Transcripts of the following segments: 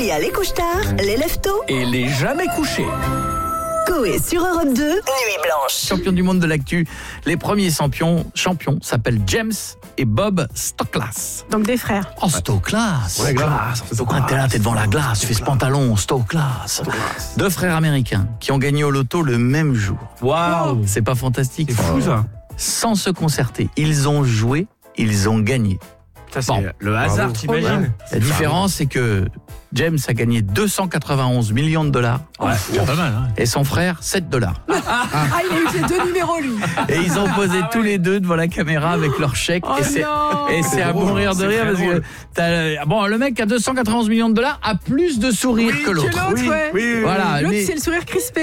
Il y a les couche-tard, les lève-tôt Et les jamais couchés. Coé sur Europe 2, Nuit Blanche. Champion du monde de l'actu. Les premiers champions s'appellent James et Bob Stoklas. Donc des frères. Oh, Stoklas. Ouais, T'es là, t'es devant la glace, tu fais ce pantalon, Stoklas. Deux frères américains qui ont gagné au loto le même jour. Waouh, C'est pas fantastique? c'est fou ça. Sans se concerter, ils ont joué, ils ont gagné. Ça c'est Bon. le hasard, Ouais. t'imagines? La différence, c'est que James a gagné 291 millions de dollars Ouais, c'est pas mal. Hein. et son frère 7 dollars. Ah, il a eu les deux numéros, lui. Et ils ont posé tous les deux devant la caméra avec leur chèque. Oh non. Et c'est à drôle, mourir de c'est rire très parce que le mec a 291 millions de dollars a plus de sourire que l'autre. l'autre, ouais. Oui. Voilà, L'autre, lui- c'est le sourire crispé.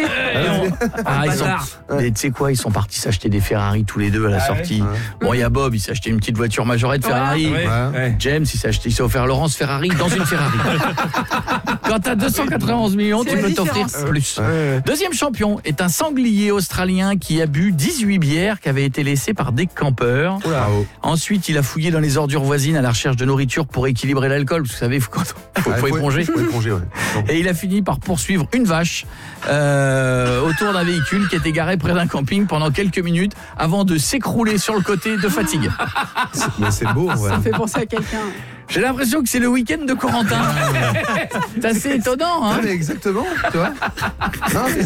Mais tu sais quoi, ils sont partis s'acheter des Ferrari tous les deux à la sortie. Bon, il y a Bob, il s'est acheté une petite voiture majorette Ferrari. Ouais. James, il s'est offert Laurence Ferrari dans une Ferrari. Quand t'as 291 millions, C'est tu la peux t'offrir différence. plus. Ouais. Deuxième champion est un sanglier australien qui a bu 18 bières qui avaient été laissées par des campeurs. Bravo. Ensuite, il a fouillé dans les ordures voisines à la recherche de nourriture pour équilibrer l'alcool. Vous savez, faut éponger. Faut éponger, ouais. Et il a fini par poursuivre une vache autour d'un véhicule qui était garé près d'un camping pendant quelques minutes avant de s'écrouler sur le côté de fatigue. Mais c'est beau, ouais. Ça me fait penser à quelqu'un. J'ai l'impression que c'est le week-end de Corentin. C'est assez étonnant, hein? Mais exactement, tu vois. Non, mais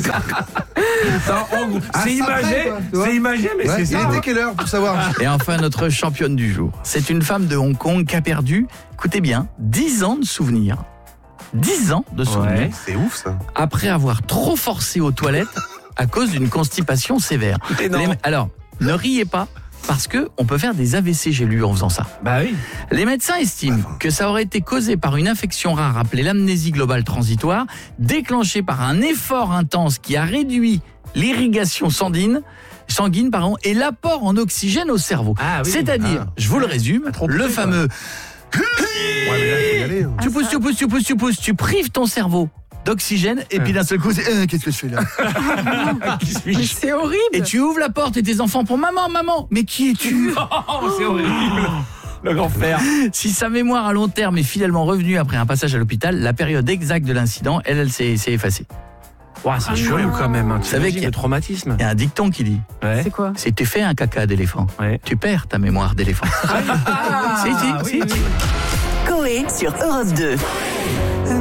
C'est imagé, c'est imagé, mais c'est il ça. était quelle heure pour savoir? Et enfin, notre championne du jour. C'est une femme de Hong Kong qui a perdu, écoutez bien, 10 ans de souvenirs. 10 ans de souvenirs. Ouais. C'est ouf ça. Après avoir trop forcé aux toilettes à cause d'une constipation sévère. Alors, ne riez pas, parce que on peut faire des AVC, j'ai lu, en faisant ça. Bah oui. Les médecins estiment que ça aurait été causé par une infection rare appelée l'amnésie globale transitoire, déclenchée par un effort intense qui a réduit l'irrigation sanguine, et l'apport en oxygène au cerveau. Ah oui. C'est-à-dire, je vous le résume, le fameux Ouais, mais là, il faut y aller. tu pousses, tu prives ton cerveau d'oxygène et puis d'un seul coup, c'est qu'est-ce que je fais là? Mais c'est horrible. Et tu ouvres la porte et tes enfants font maman, mais qui es-tu? Oh, c'est horrible. L'enfer. Si sa mémoire à long terme est finalement revenue après un passage à l'hôpital, la période exacte de l'incident, elle s'est effacée. Ouah, c'est curieux quand même. Hein. Vous savez qu'il y a- le traumatisme. Il y a un dicton qui dit, Ouais. C'est quoi? si tu fais un caca d'éléphant, Ouais. tu perds ta mémoire d'éléphant. Si. Coé sur Europe 2.